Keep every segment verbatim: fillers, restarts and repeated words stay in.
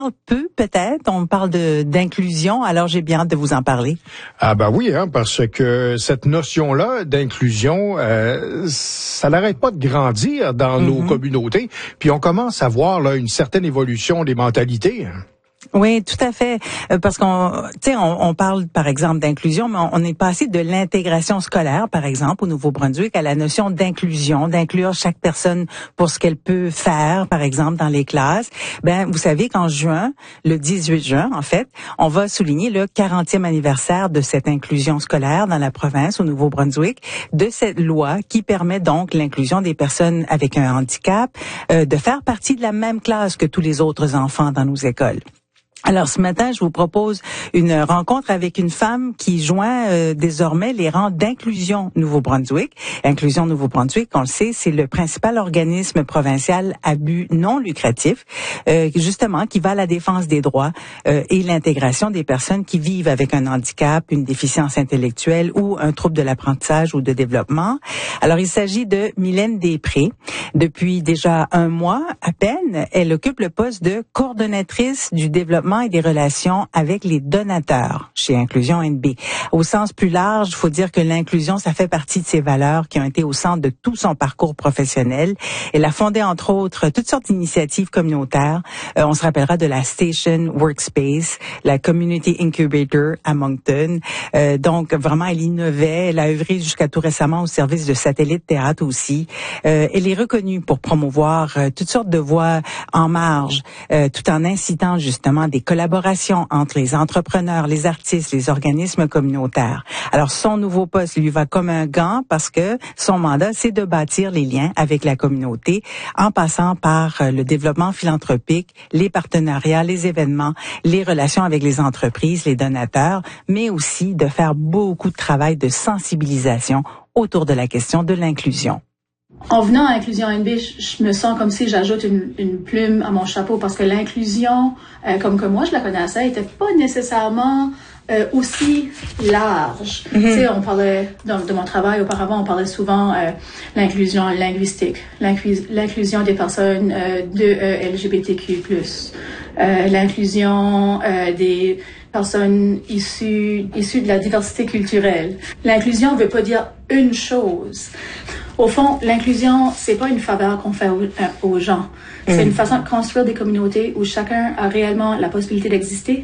peu peut-être, on parle de d'inclusion, alors j'ai bien hâte de vous en parler. Ah ben oui, hein, parce que cette notion-là d'inclusion, euh, ça n'arrête pas de grandir dans mm-hmm. nos communautés, puis on commence à voir là une certaine évolution des mentalités. Oui, tout à fait. Parce qu'on, tu sais, on, on parle par exemple d'inclusion, mais on, on est passé de l'intégration scolaire, par exemple, au Nouveau-Brunswick, à la notion d'inclusion, d'inclure chaque personne pour ce qu'elle peut faire, par exemple, dans les classes. Ben, vous savez qu'en juin, le dix-huit juin, en fait, on va souligner le quarantième anniversaire de cette inclusion scolaire dans la province, au Nouveau-Brunswick, de cette loi qui permet donc l'inclusion des personnes avec un handicap, euh, de faire partie de la même classe que tous les autres enfants dans nos écoles. Alors ce matin, je vous propose une rencontre avec une femme qui joint euh, désormais les rangs d'Inclusion Nouveau-Brunswick. Inclusion Nouveau-Brunswick, on le sait, c'est le principal organisme provincial à but non lucratif, euh, justement qui va à la défense des droits euh, et l'intégration des personnes qui vivent avec un handicap, une déficience intellectuelle ou un trouble de l'apprentissage ou de développement. Alors il s'agit de Mylène Després. Depuis déjà un mois à peine, elle occupe le poste de coordonnatrice du développement et des relations avec les donateurs chez Inclusion N B. Au sens plus large, il faut dire que l'inclusion, ça fait partie de ses valeurs qui ont été au centre de tout son parcours professionnel. Elle a fondé, entre autres, toutes sortes d'initiatives communautaires. Euh, on se rappellera de la Station Workspace, la Community Incubator à Moncton. Euh, donc, vraiment, elle innovait. Elle a œuvré jusqu'à tout récemment au service de Satellite Théâtre aussi. Euh, elle est reconnue pour promouvoir euh, toutes sortes de voix en marge, euh, tout en incitant justement des collaborations entre les entrepreneurs, les artistes, les organismes communautaires. Alors, son nouveau poste lui va comme un gant parce que son mandat, c'est de bâtir les liens avec la communauté en passant par le développement philanthropique, les partenariats, les événements, les relations avec les entreprises, les donateurs, mais aussi de faire beaucoup de travail de sensibilisation autour de la question de l'inclusion. En venant à Inclusion N B, je me sens comme si j'ajoute une, une plume à mon chapeau parce que l'inclusion, euh, comme que moi je la connaissais, était pas nécessairement euh, aussi large. Mm-hmm. Tu sais, on parlait dans, de mon travail auparavant, on parlait souvent euh, l'inclusion linguistique, l'inclus, l'inclusion des personnes euh, de euh, L G B T Q plus, euh, l'inclusion euh, des personnes issues issues de la diversité culturelle. L'inclusion veut pas dire une chose. Au fond, l'inclusion, c'est pas une faveur qu'on fait aux, aux gens. C'est mmh. une façon de construire des communautés où chacun a réellement la possibilité d'exister,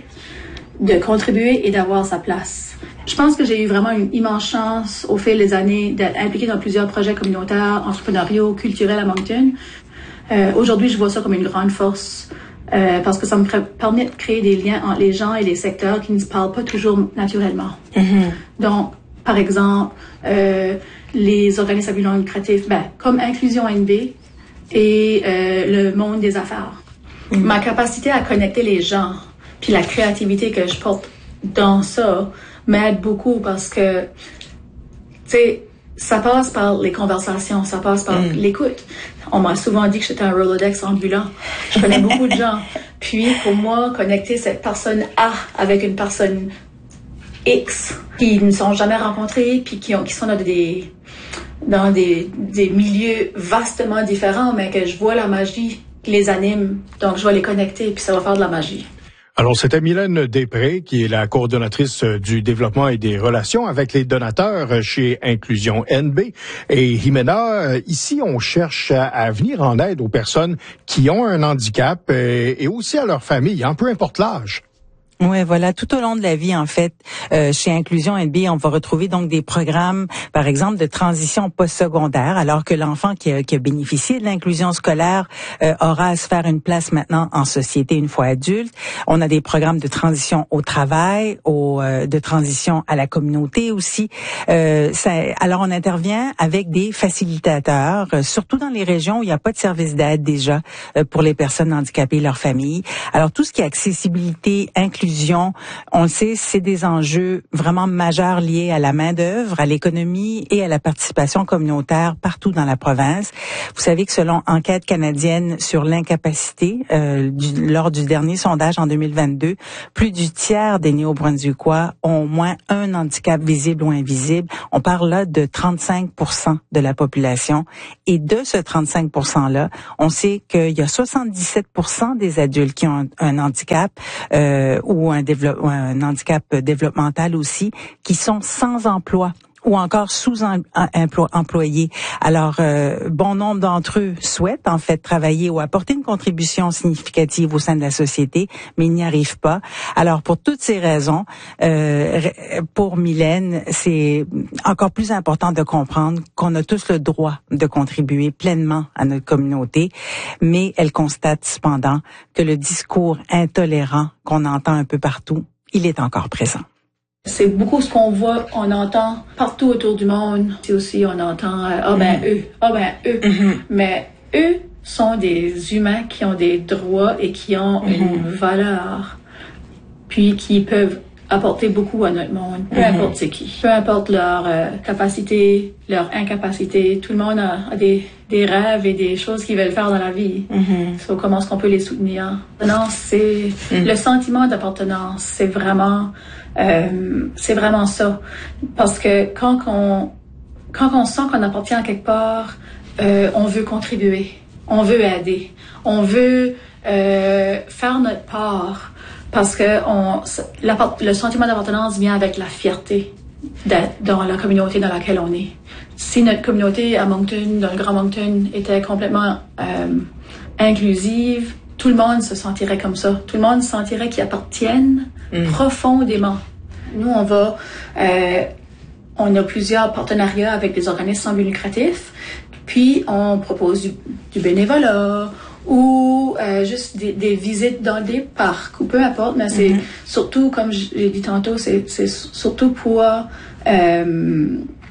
de contribuer et d'avoir sa place. Je pense que j'ai eu vraiment une immense chance au fil des années d'être impliquée dans plusieurs projets communautaires, entrepreneuriaux, culturels à Moncton. Euh, aujourd'hui, je vois ça comme une grande force euh, parce que ça me crée, permet de créer des liens entre les gens et les secteurs qui ne se parlent pas toujours naturellement. Mmh. Donc, par exemple, euh, les organismes à but non lucratif, ben, comme Inclusion N B et euh, le monde des affaires. Mm. Ma capacité à connecter les gens, puis la créativité que je porte dans ça, m'aide beaucoup parce que, tu sais, ça passe par les conversations, ça passe par mm. l'écoute. On m'a souvent dit que j'étais un Rolodex ambulant. Je connais beaucoup de gens. Puis, pour moi, connecter cette personne A avec une personne X qui ne sont jamais rencontrés puis qui, ont, qui sont dans des dans des, des milieux vastement différents, mais que je vois la magie qui les anime. Donc, je vais les connecter puis ça va faire de la magie. Alors, c'était Mylène Després, qui est la coordonnatrice du développement et des relations avec les donateurs chez Inclusion N B. Et Jimena, ici, on cherche à venir en aide aux personnes qui ont un handicap et aussi à leur famille, hein, peu importe l'âge. Oui, voilà, tout au long de la vie, en fait, euh, chez Inclusion N B, on va retrouver donc des programmes, par exemple, de transition postsecondaire, alors que l'enfant qui a, qui a bénéficié de l'inclusion scolaire euh, aura à se faire une place maintenant en société une fois adulte. On a des programmes de transition au travail, au, euh, de transition à la communauté aussi. Euh, ça, alors, on intervient avec des facilitateurs, euh, surtout dans les régions où il n'y a pas de service d'aide déjà euh, pour les personnes handicapées et leurs familles. Alors, tout ce qui est accessibilité, inclusion, l'inclusion, on le sait, c'est des enjeux vraiment majeurs liés à la main-d'œuvre, à l'économie et à la participation communautaire partout dans la province. Vous savez que selon Enquête canadienne sur l'incapacité, euh, du, lors du dernier sondage en deux mille vingt-deux, plus du tiers des Néo-Brunswickois ont au moins un handicap visible ou invisible. On parle là de trente-cinq pour cent de la population. Et de ce trente-cinq pour cent-là, on sait qu'il y a soixante-dix-sept pour cent des adultes qui ont un, un handicap euh, ou un, développe, un handicap développemental aussi, qui sont sans emploi ou encore sous-employés. Alors, euh, bon nombre d'entre eux souhaitent en fait travailler ou apporter une contribution significative au sein de la société, mais ils n'y arrivent pas. Alors, pour toutes ces raisons, euh, pour Mylène, c'est encore plus important de comprendre qu'on a tous le droit de contribuer pleinement à notre communauté, mais elle constate cependant que le discours intolérant qu'on entend un peu partout, il est encore présent. C'est beaucoup ce qu'on voit, on entend partout autour du monde. C'est aussi, on entend, ah euh, oh ben eux, ah oh ben eux. Mm-hmm. Mais eux sont des humains qui ont des droits et qui ont mm-hmm. une valeur, puis qui peuvent apporter beaucoup à notre monde, peu mm-hmm. importe c'est qui. Peu importe leur euh, capacité, leur incapacité, tout le monde a, a des, des rêves et des choses qu'ils veulent faire dans la vie. Mm-hmm. So, comment est-ce qu'on peut les soutenir? Non, c'est mm-hmm. le sentiment d'appartenance, c'est vraiment... Euh, c'est vraiment ça. Parce que quand on, quand on sent qu'on appartient à quelque part, euh, on veut contribuer, on veut aider, on veut euh, faire notre part. Parce que on, le sentiment d'appartenance vient avec la fierté d'être dans la communauté dans laquelle on est. Si notre communauté à Moncton, dans le Grand Moncton, était complètement euh, inclusive, tout le monde se sentirait comme ça. Tout le monde sentirait qu'ils appartiennent mmh. profondément. Nous, on va, euh, on a plusieurs partenariats avec des organismes sans but lucratif, puis on propose du, du bénévolat ou euh, juste des, des visites dans des parcs ou peu importe, mais c'est mmh. surtout, comme j'ai dit tantôt, c'est, c'est surtout pour euh,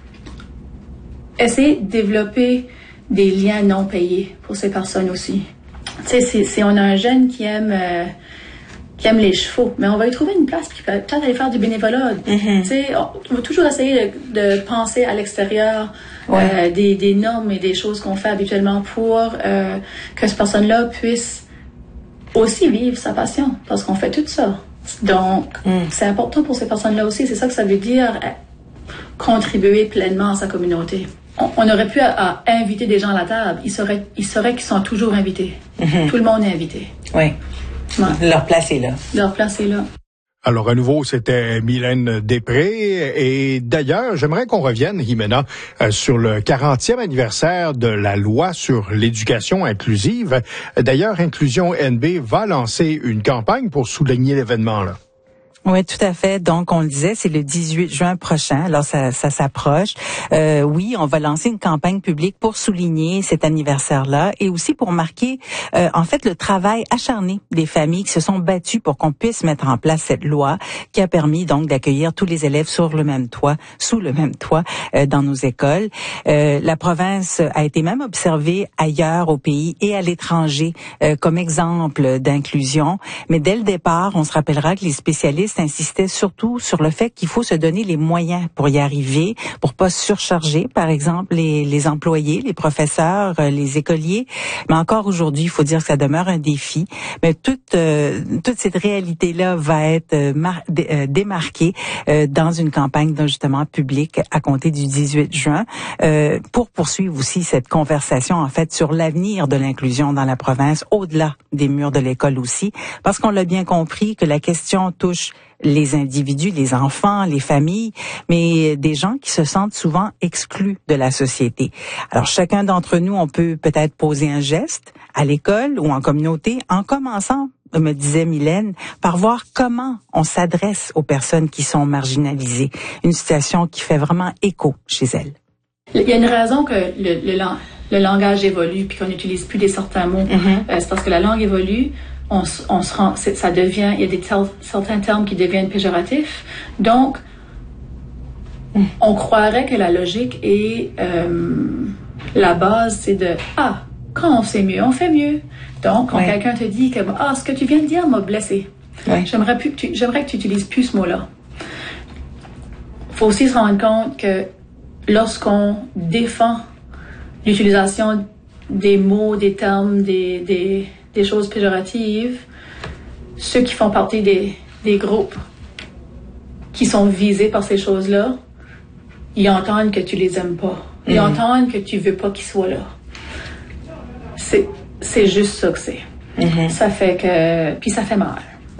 essayer de développer des liens non payés pour ces personnes aussi. Tu sais, si on a un jeune qui aime euh, qui aime les chevaux, mais on va y trouver une place puis peut-être aller faire du bénévolat. Mm-hmm. Tu sais, on va toujours essayer de, de penser à l'extérieur ouais. euh, des, des normes et des choses qu'on fait habituellement pour euh, que cette personne-là puisse aussi vivre sa passion, parce qu'on fait tout ça. Donc, mm. c'est important pour ces personnes-là aussi. C'est ça que ça veut dire, euh, contribuer pleinement à sa communauté. On aurait pu à, à inviter des gens à la table. Ils sauraient, ils sauraient qu'ils sont toujours invités. Mm-hmm. Tout le monde est invité. Oui. Ouais. Leur place est là. Leur place est là. Alors, à nouveau, c'était Mylène Després. Et d'ailleurs, j'aimerais qu'on revienne, Jimena, euh, sur le quarantième anniversaire de la loi sur l'éducation inclusive. D'ailleurs, Inclusion N B va lancer une campagne pour souligner l'événement, là. Oui, tout à fait. Donc, on le disait, c'est le dix-huit juin prochain. Alors, ça, ça s'approche. Euh, oui, on va lancer une campagne publique pour souligner cet anniversaire-là et aussi pour marquer, euh, en fait, le travail acharné des familles qui se sont battues pour qu'on puisse mettre en place cette loi qui a permis donc d'accueillir tous les élèves sur le même toit, sous le même toit, euh, dans nos écoles. Euh, la province a été même observée ailleurs au pays et à l'étranger euh, comme exemple d'inclusion. Mais dès le départ, on se rappellera que les spécialistes insistait surtout sur le fait qu'il faut se donner les moyens pour y arriver, pour pas surcharger, par exemple, les, les employés, les professeurs, les écoliers. Mais encore aujourd'hui, il faut dire que ça demeure un défi. Mais toute euh, toute cette réalité-là va être mar- dé- euh, démarquée euh, dans une campagne d'ajustement public à compter du dix-huit juin euh, pour poursuivre aussi cette conversation, en fait, sur l'avenir de l'inclusion dans la province, au-delà des murs de l'école aussi, parce qu'on l'a bien compris que la question touche les individus, les enfants, les familles, mais des gens qui se sentent souvent exclus de la société. Alors, chacun d'entre nous, on peut peut-être poser un geste à l'école ou en communauté, en commençant, me disait Mylène, par voir comment on s'adresse aux personnes qui sont marginalisées. Une situation qui fait vraiment écho chez elles. Il y a une raison que le, le, le langage évolue puis qu'on n'utilise plus des certains mots. Mm-hmm. Euh, c'est parce que la langue évolue. On, on se rend, ça devient, il y a des tel, certains termes qui deviennent péjoratifs. Donc, on croirait que la logique est euh, la base, c'est de ah, quand on sait mieux, on fait mieux. Donc, quand ouais. quelqu'un te dit que ah, ce que tu viens de dire m'a blessé, Ouais. J'aimerais plus que tu, j'aimerais que tu utilises plus ce mot-là. Faut aussi se rendre compte que lorsqu'on défend l'utilisation des mots, des termes, des, des, des choses péjoratives, ceux qui font partie des, des groupes qui sont visés par ces choses-là, ils entendent que tu les aimes pas. Ils mmh. entendent que tu veux pas qu'ils soient là. C'est, c'est juste ça que c'est. Mmh. Ça fait que... Puis ça fait mal.